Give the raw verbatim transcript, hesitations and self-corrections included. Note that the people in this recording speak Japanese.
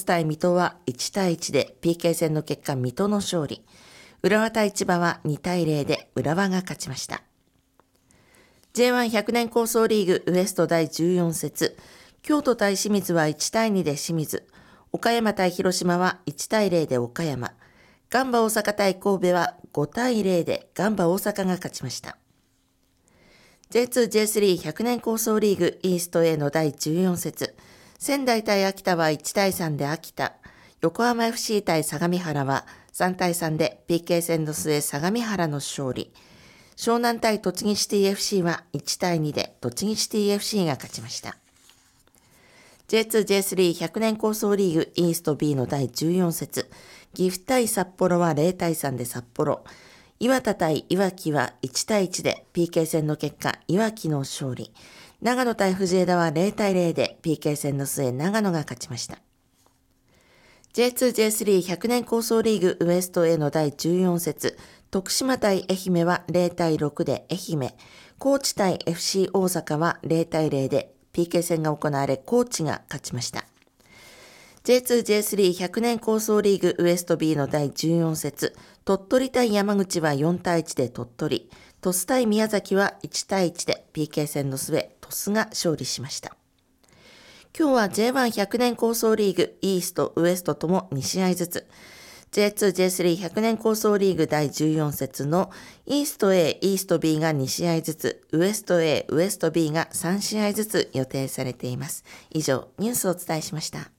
ス対水戸はいちたいいちで ピーケー 戦の結果水戸の勝利。浦和対千葉はにたいゼロで浦和が勝ちました。ジェイワンひゃく 年構想リーグウエストだいじゅうよん節、京都対清水はいちたいにで清水、岡山対広島はいちたいゼロで岡山、ガンバ大阪対神戸はごたいゼロでガンバ大阪が勝ちました。ジェイツージェイスリーひゃく 年構想リーグイースト A のだいじゅうよん節、仙台対秋田はいちたいさんで秋田、横浜 エフシー 対相模原はさんたいさんで ピーケー 戦の末相模原の勝利。湘南対栃木シティ エフシー はいちたいにで栃木シティ エフシー が勝ちました。ジェイツージェイスリーひゃく 年構想リーグイースト B のだいじゅうよん節、岐阜対札幌はゼロたいさんで札幌、岩田対いわきはいちたいいちで ピーケー 戦の結果いわきの勝利。長野対藤枝はゼロたいゼロで ピーケー 戦の末長野が勝ちました。ジェイツージェイスリーひゃく 年構想リーグウエスト A のだいじゅうよん節、徳島対愛媛はゼロたいろくで愛媛、高知対 エフシー 大阪はゼロたいゼロで ピーケー 戦が行われ高知が勝ちました。ジェイツージェイスリーひゃく 年構想リーグウエスト B のだいじゅうよん節、鳥取対山口はよんたいいちで鳥取、鳥栖対宮崎はいちたいいちで ピーケー 戦の末鳥栖が勝利しました。今日は ジェイワンひゃく 年構想リーグイーストウエストともに試合ずつ、ジェイツージェイスリーひゃく 年構想リーグだいじゅうよん節のイースト A、イースト B がに試合ずつ、ウエスト A、ウエスト B がさん試合ずつ予定されています。以上、ニュースをお伝えしました。